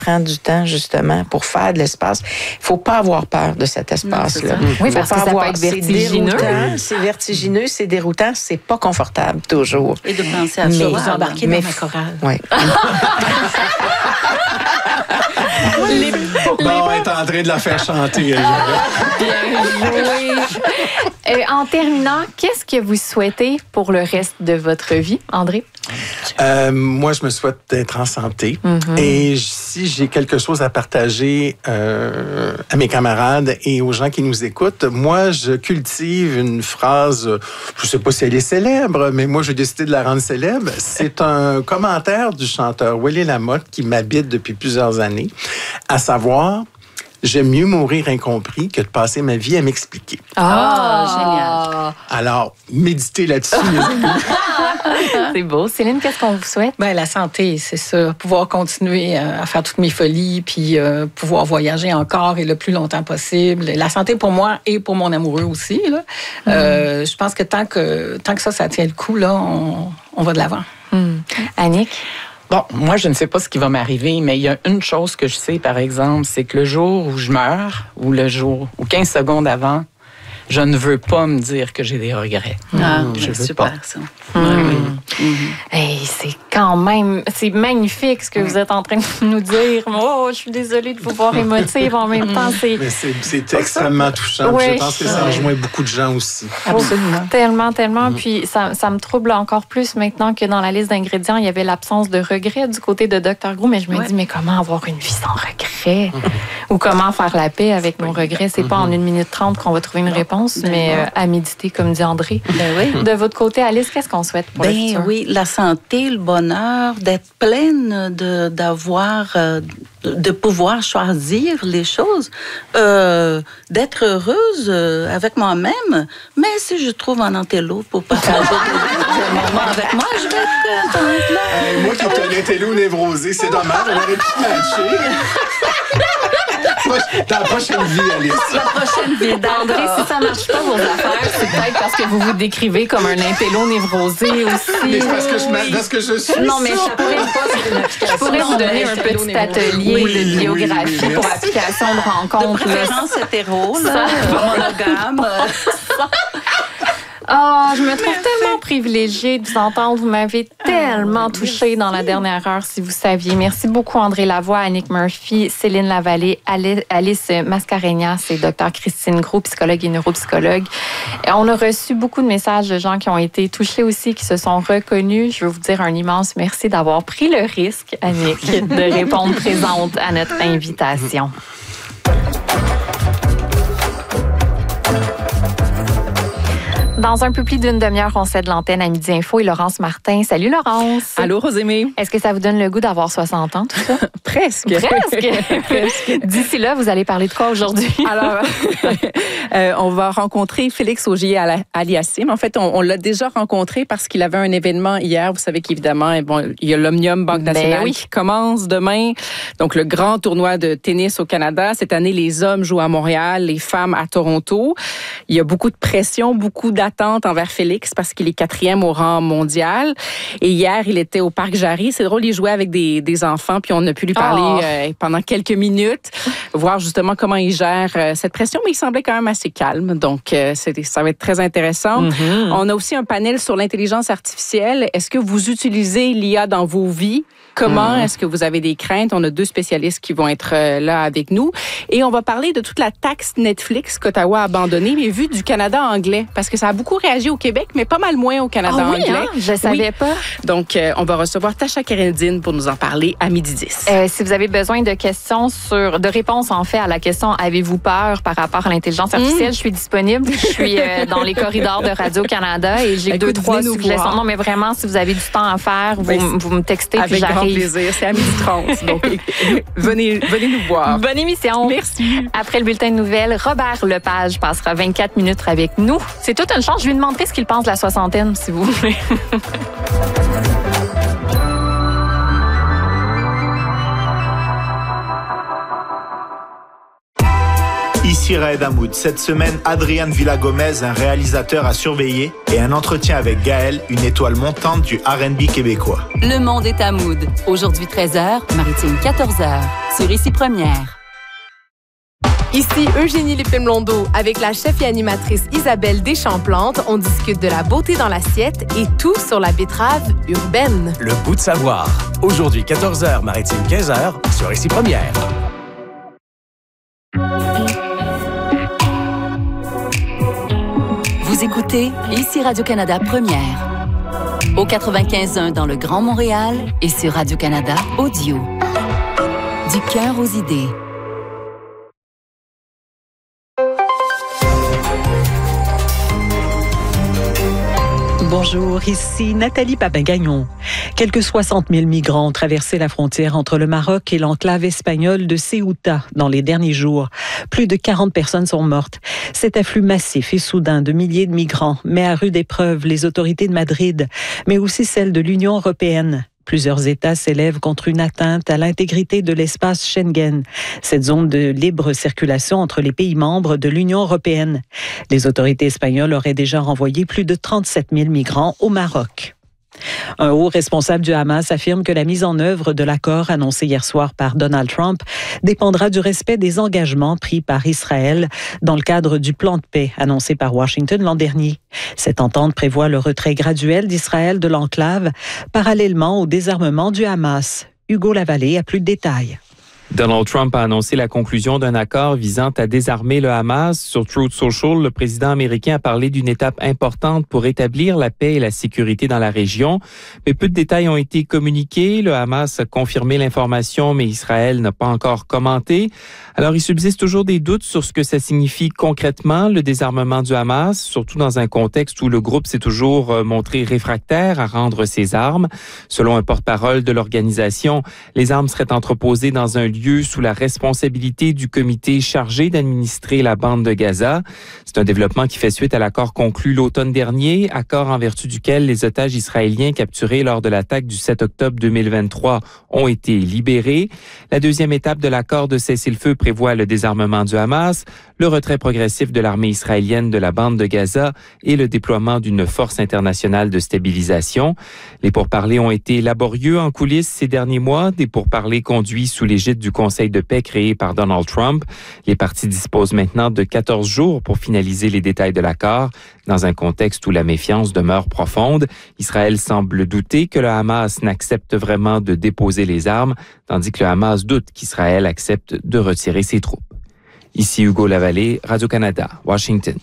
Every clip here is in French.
prend du temps, justement, pour faire de l'espace. Il faut pas avoir peur de cet espace-là. Oui, parce que ça peut être vertigineux. C'est vertigineux, c'est déroutant, c'est pas confortable, toujours. Et de penser à ça, vous embarquer dans ma chorale. Oui. On est en train de la faire chanter. En terminant, qu'est-ce que vous souhaitez pour le reste de votre vie, André? Moi, je me souhaite d'être en santé. Et si j'ai quelque chose à partager à mes camarades et aux gens qui nous écoutent, moi, je cultive une phrase, je ne sais pas si elle est célèbre, mais moi, j'ai décidé de la rendre célèbre. C'est un commentaire du chanteur Willy Lamotte qui m'habite depuis plusieurs années, à savoir... J'aime mieux mourir incompris que de passer ma vie à m'expliquer. Génial. Alors, méditez là-dessus, mes amis. C'est beau. Céline, qu'est-ce qu'on vous souhaite? Ben, la santé, c'est ça. Pouvoir continuer à faire toutes mes folies, puis pouvoir voyager encore et le plus longtemps possible. La santé pour moi et pour mon amoureux aussi. Là. Je pense que tant que ça tient le coup, là, on va de l'avant. Annick? Bon, moi, je ne sais pas ce qui va m'arriver, mais il y a une chose que je sais, par exemple, c'est que le jour où je meurs, ou le jour, ou 15 secondes avant, je ne veux pas me dire que j'ai des regrets. Je veux super, pas. Ça. Hey, c'est quand même, c'est magnifique ce que vous êtes en train de nous dire. Oh, je suis désolée de vous voir émotive en même temps. Mais c'est extrêmement touchant. Oui. Je pense que ça rejoint beaucoup de gens aussi. Absolument. Tellement. Puis ça me trouble encore plus maintenant que dans la liste d'ingrédients, il y avait l'absence de regret du côté de Dr. Grou. Mais je me dis, mais comment avoir une vie sans regret? Ou comment faire la paix avec mon regret? C'est pas en 1 minute 30 qu'on va trouver une réponse, mais à méditer, comme dit André. De votre côté, Alice, qu'est-ce qu'on souhaite pour le futur? Oui, la santé, le bonheur, d'être pleine, de pouvoir choisir les choses, d'être heureuse avec moi-même. Mais si je trouve un antélo pour partager des moments avec moi, je vais être contente. Moi qui suis un intello névrosé, c'est dommage, on aurait pu matcher. Dans la prochaine vie, Alice. La prochaine vie d'André, si ça marche pas vos affaires, c'est peut-être parce que vous vous décrivez comme un intello névrosé aussi. Mais c'est parce que je suis non, mais je pourrais vous donner un petit atelier de biographie pour application de rencontre. De préférence hétéro, là, monogame. Je me trouve tellement privilégiée de vous entendre. Vous m'avez tellement touchée dans la dernière heure, si vous saviez. Merci beaucoup, André Lavoie, Annick Murphy, Céline Lavallée, Alice Mascarenhas et Dr. Christine Grou, psychologue et neuropsychologue. Et on a reçu beaucoup de messages de gens qui ont été touchés aussi, qui se sont reconnus. Je veux vous dire un immense merci d'avoir pris le risque, Annick, de répondre présente à notre invitation. Dans un peu plus d'une demi-heure, on cède l'antenne à Midi Info et Laurence Martin. Salut Laurence. Allô Rosémie. Est-ce que ça vous donne le goût d'avoir 60 ans, tout ça? Presque. D'ici là, vous allez parler de quoi aujourd'hui? Alors, on va rencontrer Félix Augier-Aliassime. En fait, on l'a déjà rencontré parce qu'il avait un événement hier. Vous savez qu'évidemment, il y a l'Omnium Banque Nationale qui commence demain. Donc, le grand tournoi de tennis au Canada. Cette année, les hommes jouent à Montréal, les femmes à Toronto. Il y a beaucoup de pression, beaucoup d'attente envers Félix parce qu'il est 4e au rang mondial. Et hier, il était au Parc Jarry. C'est drôle, il jouait avec des enfants, puis on a pu lui parler pendant quelques minutes, voir justement comment il gère cette pression, mais il semblait quand même assez calme. Donc, ça va être très intéressant. On a aussi un panel sur l'intelligence artificielle. Est-ce que vous utilisez l'IA dans vos vies? Comment est-ce que vous avez des craintes? On a 2 spécialistes qui vont être là avec nous. Et on va parler de toute la taxe Netflix qu'Ottawa a abandonnée, mais vue du Canada anglais. Parce que ça a beaucoup réagi au Québec, mais pas mal moins au Canada anglais. Hein? Je savais pas. Donc, on va recevoir Tasha Keredine pour nous en parler à 12h10. Si vous avez besoin de questions de réponses, en fait, à la question « Avez-vous peur par rapport à l'intelligence artificielle » Je suis disponible. Je suis dans les corridors de Radio-Canada et j'ai 2-3 suggestions. Non, mais vraiment, si vous avez du temps à faire, vous me textez puis j'arrive. Avec grand plaisir. C'est à 12h30. Donc, venez nous voir. Bonne émission. Merci. Après le bulletin de nouvelles, Robert Lepage passera 24 minutes avec nous. C'est toute une chance. Je lui demanderai ce qu'il pense de la soixantaine, si vous voulez. Ici Raed Hamoud. Cette semaine, Adrian Villagomez, un réalisateur à surveiller, et un entretien avec Gaël, une étoile montante du R&B québécois. Le monde est à Mood. Aujourd'hui 13h, Maritime 14h. Sur Ici Première. Ici Eugénie Lépine-Blondeau. Avec la chef et animatrice Isabelle Deschamps-Plante, on discute de la beauté dans l'assiette et tout sur la betterave urbaine. Le bout de savoir. Aujourd'hui 14h, Maritime 15h, sur Ici Première. Vous écoutez Ici Radio-Canada Première. Au 95.1 dans le Grand Montréal et sur Radio-Canada Audio. Du cœur aux idées. Bonjour, ici Nathalie Papin-Gagnon. Quelques 60 000 migrants ont traversé la frontière entre le Maroc et l'enclave espagnole de Ceuta dans les derniers jours. Plus de 40 personnes sont mortes. Cet afflux massif et soudain de milliers de migrants met à rude épreuve les autorités de Madrid, mais aussi celles de l'Union européenne. Plusieurs États s'élèvent contre une atteinte à l'intégrité de l'espace Schengen, cette zone de libre circulation entre les pays membres de l'Union européenne. Les autorités espagnoles auraient déjà renvoyé plus de 37 000 migrants au Maroc. Un haut responsable du Hamas affirme que la mise en œuvre de l'accord annoncé hier soir par Donald Trump dépendra du respect des engagements pris par Israël dans le cadre du plan de paix annoncé par Washington l'an dernier. Cette entente prévoit le retrait graduel d'Israël de l'enclave, parallèlement au désarmement du Hamas. Hugo Lavallée a plus de détails. Donald Trump a annoncé la conclusion d'un accord visant à désarmer le Hamas. Sur Truth Social, le président américain a parlé d'une étape importante pour établir la paix et la sécurité dans la région. Mais peu de détails ont été communiqués. Le Hamas a confirmé l'information, mais Israël n'a pas encore commenté. Alors, il subsiste toujours des doutes sur ce que ça signifie concrètement, le désarmement du Hamas, surtout dans un contexte où le groupe s'est toujours montré réfractaire à rendre ses armes. Selon un porte-parole de l'organisation, les armes seraient entreposées dans un lieu sous la responsabilité du comité chargé d'administrer la bande de Gaza. C'est un développement qui fait suite à l'accord conclu l'automne dernier, accord en vertu duquel les otages israéliens capturés lors de l'attaque du 7 octobre 2023 ont été libérés. La deuxième étape de l'accord de cessez-le-feu prévoit le désarmement du Hamas, le retrait progressif de l'armée israélienne de la bande de Gaza et le déploiement d'une force internationale de stabilisation. Les pourparlers ont été laborieux en coulisses ces derniers mois, des pourparlers conduits sous l'égide du Conseil de paix créé par Donald Trump. Les parties disposent maintenant de 14 jours pour finaliser les détails de l'accord, dans un contexte où la méfiance demeure profonde. Israël semble douter que le Hamas n'accepte vraiment de déposer les armes, tandis que le Hamas doute qu'Israël accepte de retirer ses troupes. Ici Hugo Lavallée, Radio-Canada, Washington.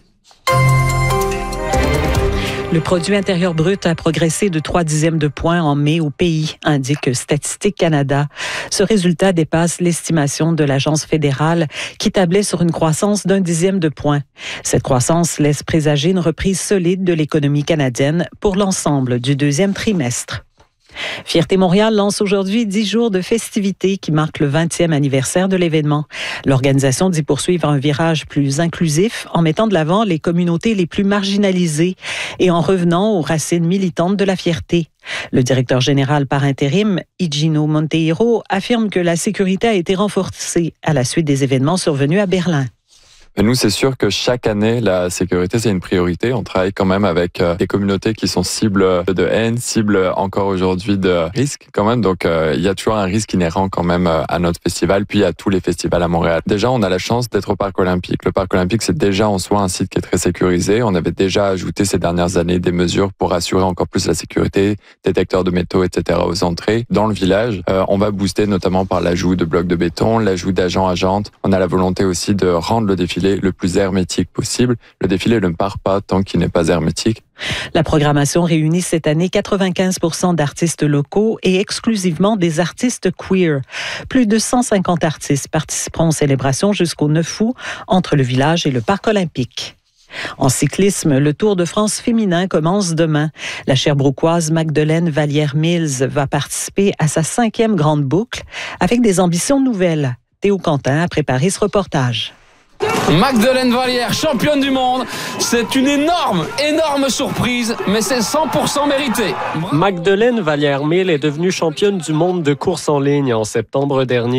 Le produit intérieur brut a progressé de 0,3 de point en mai au pays, indique Statistique Canada. Ce résultat dépasse l'estimation de l'agence fédérale qui tablait sur une croissance d'0,1 de point. Cette croissance laisse présager une reprise solide de l'économie canadienne pour l'ensemble du deuxième trimestre. Fierté Montréal lance aujourd'hui 10 jours de festivités qui marquent le 20e anniversaire de l'événement. L'organisation dit poursuivre un virage plus inclusif en mettant de l'avant les communautés les plus marginalisées et en revenant aux racines militantes de la fierté. Le directeur général par intérim, Higino Monteiro, affirme que la sécurité a été renforcée à la suite des événements survenus à Berlin. Nous, c'est sûr que chaque année, la sécurité, c'est une priorité. On travaille quand même avec des communautés qui sont cibles de haine, cibles encore aujourd'hui de risque quand même. Donc, il y a toujours un risque inhérent quand même à notre festival, puis à tous les festivals à Montréal. Déjà, on a la chance d'être au Parc olympique. Le Parc olympique, c'est déjà en soi un site qui est très sécurisé. On avait déjà ajouté ces dernières années des mesures pour assurer encore plus la sécurité, détecteurs de métaux, etc. aux entrées. Dans le village, on va booster notamment par l'ajout de blocs de béton, l'ajout d'agents-agentes. On a la volonté aussi de rendre le défilé le plus hermétique possible. Le défilé ne part pas tant qu'il n'est pas hermétique. La programmation réunit cette année 95% d'artistes locaux et exclusivement des artistes queer. Plus de 150 artistes participeront aux célébrations jusqu'au 9 août entre le village et le Parc olympique. En cyclisme, le Tour de France féminin commence demain. La Sherbrookoise Magdeleine Vallière-Mills va participer à sa 5e grande boucle avec des ambitions nouvelles. Théo Quentin a préparé ce reportage. Magdeleine Vallière, championne du monde, c'est une énorme surprise, mais c'est 100% mérité. Magdeleine Vallière-Mills est devenue championne du monde de course en ligne en septembre dernier.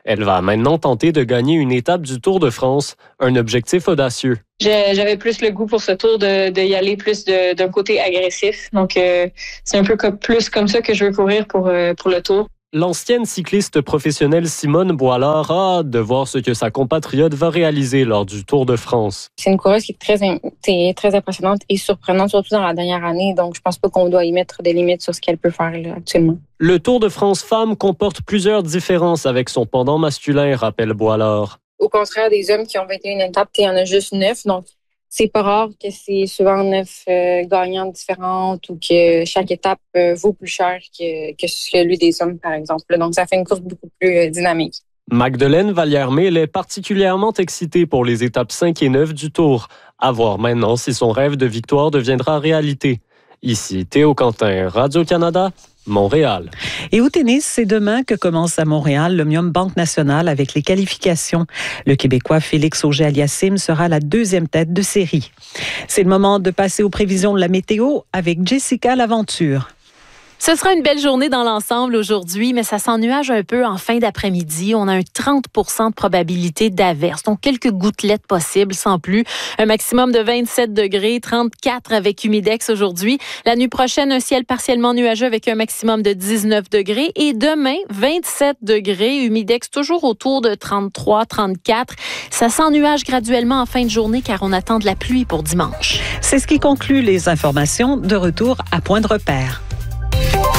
Elle va maintenant tenter de gagner une étape du Tour de France, un objectif audacieux. J'avais plus le goût pour ce tour de y aller plus d'un côté agressif. Donc, c'est un peu plus comme ça que je veux courir pour le Tour. L'ancienne cycliste professionnelle Simone Boilard a hâte de voir ce que sa compatriote va réaliser lors du Tour de France. C'est une coureuse qui est très impressionnante et surprenante, surtout dans la dernière année. Donc, je pense pas qu'on doit y mettre des limites sur ce qu'elle peut faire là, actuellement. Le Tour de France femmes comporte plusieurs différences avec son pendant masculin, rappelle Boilard. Au contraire des hommes qui ont 21 étapes, il y en a juste 9. Donc, c'est pas rare que c'est souvent 9 gagnantes différentes ou que chaque étape vaut plus cher que celui des hommes, par exemple. Donc, ça fait une course beaucoup plus dynamique. Magdeleine Vallière-Mel est particulièrement excitée pour les étapes 5 et 9 du Tour. À voir maintenant si son rêve de victoire deviendra réalité. Ici, Théo Quentin, Radio-Canada, Montréal. Et au tennis, c'est demain que commence à Montréal l'Omnium Banque Nationale avec les qualifications. Le Québécois Félix Auger-Aliassime sera la deuxième tête de série. C'est le moment de passer aux prévisions de la météo avec Jessica Laventure. Ce sera une belle journée dans l'ensemble aujourd'hui, mais ça s'ennuage un peu en fin d'après-midi. On a un 30 % de probabilité d'averse, donc quelques gouttelettes possibles, sans plus. Un maximum de 27 degrés, 34 avec humidex aujourd'hui. La nuit prochaine, un ciel partiellement nuageux avec un maximum de 19 degrés. Et demain, 27 degrés, humidex toujours autour de 33, 34. Ça s'ennuage graduellement en fin de journée car on attend de la pluie pour dimanche. C'est ce qui conclut les informations. De retour à Point de repère.